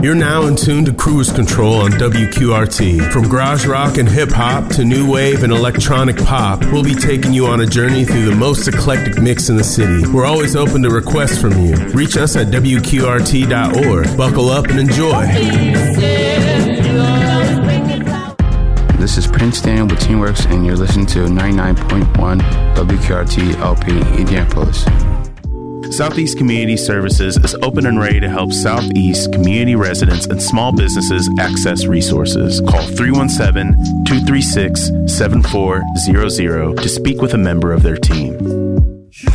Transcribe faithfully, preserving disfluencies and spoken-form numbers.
You're now in tune to Cruise Control on W Q R T. From garage rock and hip-hop to new wave and electronic pop, we'll be taking you on a journey through the most eclectic mix in the city. We're always open to requests from you. Reach us at W Q R T dot org. Buckle up and enjoy. This is Prince Daniel with Teamworks, and you're listening to ninety-nine point one W Q R T L P Indianapolis. Southeast Community Services is open and ready to help Southeast community residents and small businesses access resources. Call three one seven, two three six, seven four zero zero to speak with a member of their team.